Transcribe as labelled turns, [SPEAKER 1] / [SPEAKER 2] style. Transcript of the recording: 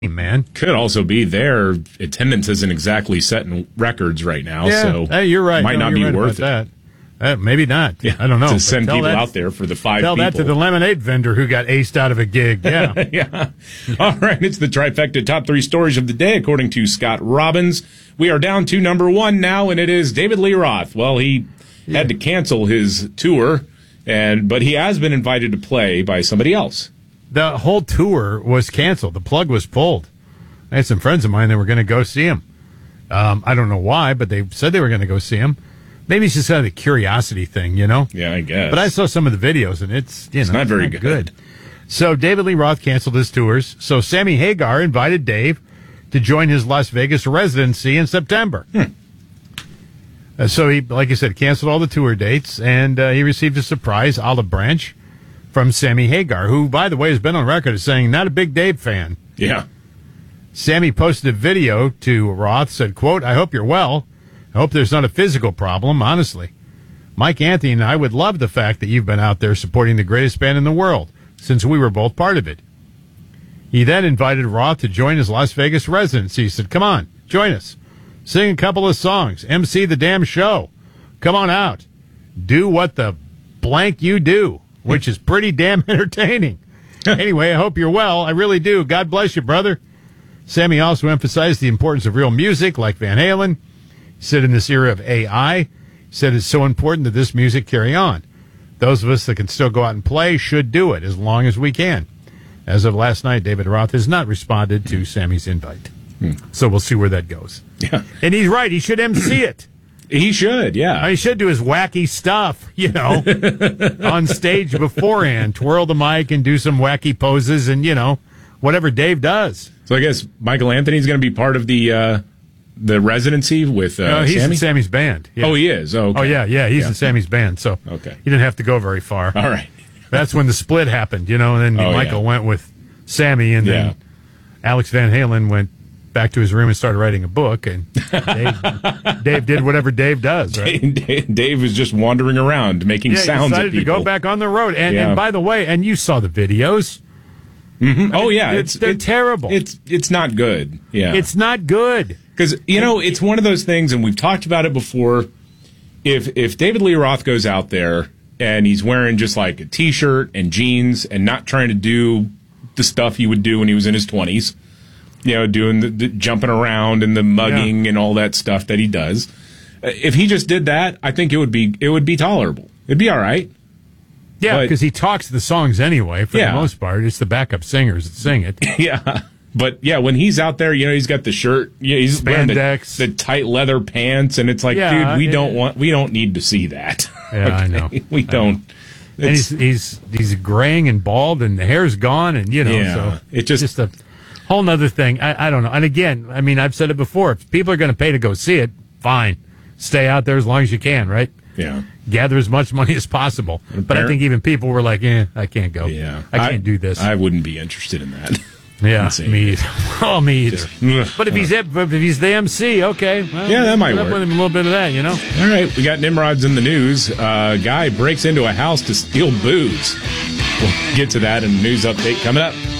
[SPEAKER 1] man.
[SPEAKER 2] Could also be their attendance isn't exactly setting records right now, so
[SPEAKER 1] hey, you're right.
[SPEAKER 2] Might not be worth it.
[SPEAKER 1] That. Maybe not.
[SPEAKER 2] Yeah,
[SPEAKER 1] I don't know.
[SPEAKER 2] To send people out there for the 5
[SPEAKER 1] people. Tell that to the lemonade vendor who got aced out of a gig. Yeah.
[SPEAKER 2] Yeah. All right. It's the trifecta top 3 stories of the day, according to Scott Robbins. We are down to number 1 now, and it is David Lee Roth. Well, he had to cancel his tour, but he has been invited to play by somebody else.
[SPEAKER 1] The whole tour was canceled. The plug was pulled. I had some friends of mine that were going to go see him. I don't know why, but they said they were going to go see him. Maybe it's just kind of a curiosity thing, you know?
[SPEAKER 2] Yeah, I guess.
[SPEAKER 1] But I saw some of the videos, and it's
[SPEAKER 2] not very good.
[SPEAKER 1] So David Lee Roth canceled his tours. So Sammy Hagar invited Dave to join his Las Vegas residency in September. So he, like I said, canceled all the tour dates, and he received a surprise olive branch from Sammy Hagar, who, by the way, has been on record as saying not a big Dave fan.
[SPEAKER 2] Yeah.
[SPEAKER 1] Sammy posted a video to Roth, said, quote, "I hope you're well. I hope there's not a physical problem, honestly. Mike Anthony and I would love the fact that you've been out there supporting the greatest band in the world, since we were both part of it." He then invited Roth to join his Las Vegas residency. He said, "Come on, join us. Sing a couple of songs. MC the damn show. Come on out. Do what the blank you do," which is pretty damn entertaining. Anyway, I hope you're well. I really do. God bless you, brother. Sammy also emphasized the importance of real music like Van Halen. He said in this era of AI, he said it's so important that this music carry on. Those of us that can still go out and play should do it as long as we can. As of last night, David Roth has not responded to Sammy's invite. So we'll see where that goes.
[SPEAKER 2] Yeah.
[SPEAKER 1] And he's right. He should MC it.
[SPEAKER 2] He should, yeah.
[SPEAKER 1] He should do his wacky stuff, you know, on stage beforehand. Twirl the mic and do some wacky poses and, you know, whatever Dave does.
[SPEAKER 2] So I guess Michael Anthony's going to be part of the residency with
[SPEAKER 1] he's
[SPEAKER 2] Sammy?
[SPEAKER 1] in Sammy's band. Yeah.
[SPEAKER 2] Oh, he is? Oh, okay.
[SPEAKER 1] Oh, yeah. He's in Sammy's band, so
[SPEAKER 2] okay.
[SPEAKER 1] He didn't have to go very far.
[SPEAKER 2] All right.
[SPEAKER 1] That's when the split happened, you know, and then Michael went with Sammy, and then Alex Van Halen went back to his room and started writing a book, and Dave did whatever Dave does, right?
[SPEAKER 2] Dave was just wandering around making sounds
[SPEAKER 1] he decided
[SPEAKER 2] at people.
[SPEAKER 1] to go back on the road. And by the way, and you saw the videos.
[SPEAKER 2] Mm-hmm. Oh, yeah.
[SPEAKER 1] They're terrible.
[SPEAKER 2] It's not good. Yeah.
[SPEAKER 1] It's not good.
[SPEAKER 2] Because, you know, it's one of those things, and we've talked about it before. If David Lee Roth goes out there and he's wearing just like a T-shirt and jeans and not trying to do the stuff he would do when he was in his 20s, you know, doing the jumping around and the mugging and all that stuff that he does. If he just did that, I think it would be tolerable. It'd be all right.
[SPEAKER 1] Yeah, because he talks the songs anyway, for the most part. It's the backup singers that sing it.
[SPEAKER 2] Yeah. But, yeah, when he's out there, you know, he's got the shirt. Yeah, he's wearing the tight leather pants, and it's like, dude, we don't need to see that.
[SPEAKER 1] Yeah, okay? I know.
[SPEAKER 2] We don't.
[SPEAKER 1] And he's graying and bald, and the hair's gone, and, you know, so
[SPEAKER 2] it's
[SPEAKER 1] just a whole nother thing. I don't know. And again, I mean, I've said it before. If people are going to pay to go see it, fine. Stay out there as long as you can, right?
[SPEAKER 2] Yeah.
[SPEAKER 1] Gather as much money as possible. But I think even people were like, I can't go.
[SPEAKER 2] Yeah.
[SPEAKER 1] I can't do this.
[SPEAKER 2] I wouldn't be interested in that.
[SPEAKER 1] Yeah, me either. Oh, me either. But if he's the MC, okay. Well,
[SPEAKER 2] that might work.
[SPEAKER 1] With him a little bit of that, you know.
[SPEAKER 2] All right, we got Nimrods in the news. Guy breaks into a house to steal booze. We'll get to that in the news update coming up.